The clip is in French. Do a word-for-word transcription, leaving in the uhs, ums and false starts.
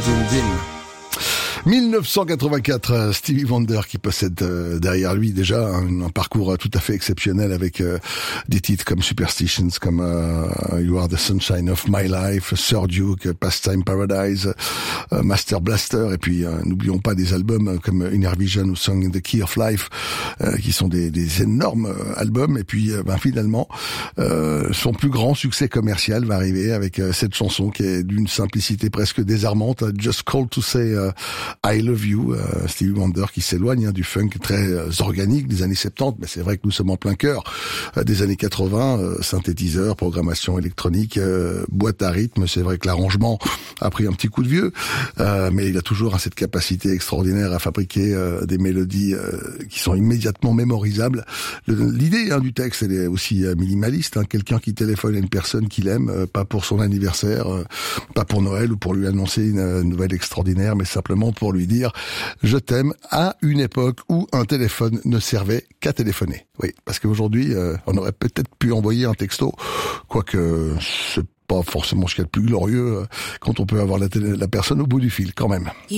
Dim Dim. dix-neuf cent quatre-vingt-quatre, Stevie Wonder qui possède euh, derrière lui déjà un, un parcours euh, tout à fait exceptionnel avec euh, des titres comme Superstitions, comme euh, You Are the Sunshine of My Life, Sir Duke, Pastime Paradise, euh, Master Blaster, et puis euh, n'oublions pas des albums comme Inner Vision ou Song in the Key of Life, euh, qui sont des, des énormes euh, albums. Et puis euh, ben, finalement, euh, son plus grand succès commercial va arriver avec euh, cette chanson qui est d'une simplicité presque désarmante, Just Call to Say uh, I Love You, euh, Stevie Wonder qui s'éloigne hein, du funk très euh, organique des années soixante-dix, mais c'est vrai que nous sommes en plein cœur euh, des années quatre-vingts, euh, synthétiseur, programmation électronique, euh, boîte à rythme. C'est vrai que l'arrangement a pris un petit coup de vieux, euh, mais il a toujours hein, cette capacité extraordinaire à fabriquer euh, des mélodies euh, qui sont immédiatement mémorisables. Le, l'idée hein, du texte, elle est aussi euh, minimaliste, hein, quelqu'un qui téléphone à une personne qu'il aime, euh, pas pour son anniversaire, euh, pas pour Noël ou pour lui annoncer une, une nouvelle extraordinaire, mais simplement pour lui dire « je t'aime » à une époque où un téléphone ne servait qu'à téléphoner. Oui, parce qu'aujourd'hui, euh, on aurait peut-être pu envoyer un texto, quoique c'est pas forcément ce qu'il y a de plus glorieux euh, quand on peut avoir la, télé- la personne au bout du fil quand même.